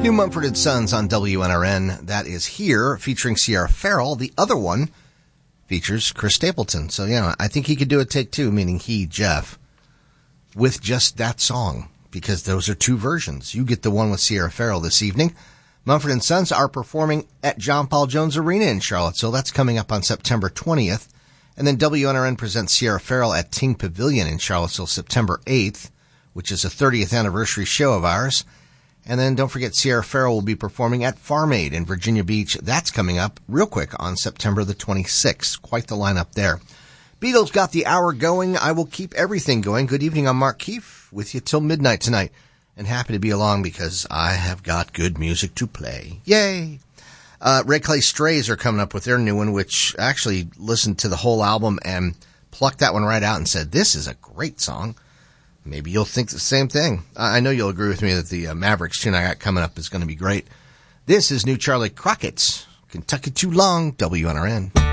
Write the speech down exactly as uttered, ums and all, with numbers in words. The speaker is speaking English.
New Mumford and Sons on W N R N. That is Here, featuring Sierra Farrell. The other one features Chris Stapleton. So, yeah, I think he could do a take two, meaning he, Jeff, with just that song, because those are two versions. You get the one with Sierra Farrell this evening. Mumford and Sons are performing at John Paul Jones Arena in Charlottesville. That's coming up on September twentieth. And then W N R N presents Sierra Farrell at Ting Pavilion in Charlottesville September eighth, which is a thirtieth anniversary show of ours. And then don't forget, Sierra Farrell will be performing at Farm Aid in Virginia Beach. That's coming up real quick on September the twenty-sixth. Quite the lineup there. Beatles got the hour going. I will keep everything going. Good evening. I'm Mark Keefe with you till midnight tonight. And happy to be along because I have got good music to play. Yay! Uh, Red Clay Strays are coming up with their new one, which actually listened to the whole album and plucked that one right out and said, this is a great song. Maybe you'll think the same thing. I know you'll agree with me that the uh, Mavericks tune I got coming up is going to be great. This is new Charlie Crockett's Kentucky Too Long, W N R N.